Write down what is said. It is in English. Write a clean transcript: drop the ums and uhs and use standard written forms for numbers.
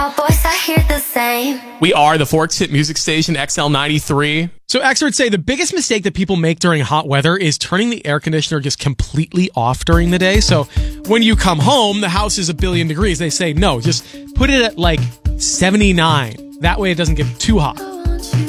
Boys, I hear the same. We are the Forks Hit Music Station, XL93. So experts say the biggest mistake that people make during hot weather is turning the air conditioner just completely off during the day. So when you come home, the house is a billion degrees. They say, no, just put it at like 79. That way it doesn't get too hot.